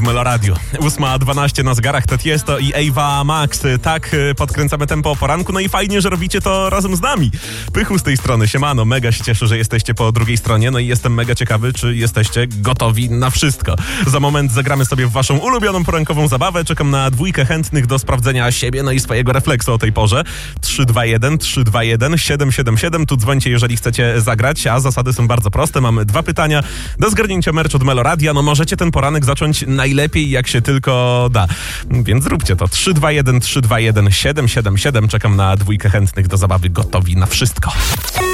Meloradiu. 8:12 na zegarach, to Tiesto i Ava Max. Tak podkręcamy tempo o poranku, no i fajnie, że robicie to razem z nami. Pychu z tej strony, siemano, mega się cieszę, że jesteście po drugiej stronie, no i jestem mega ciekawy, czy jesteście gotowi na wszystko. Za moment zagramy sobie w waszą ulubioną porankową zabawę, czekam na dwójkę chętnych do sprawdzenia siebie, no i swojego refleksu o tej porze. 321 777, tu dzwońcie, jeżeli chcecie zagrać, a zasady są bardzo proste, mamy 2 pytania do zgarnięcia merch od Meloradia, no możecie ten poranek zacząć najlepiej jak się tylko da, więc zróbcie to. 321 777, czekam na dwójkę chętnych do zabawy, gotowi na wszystko.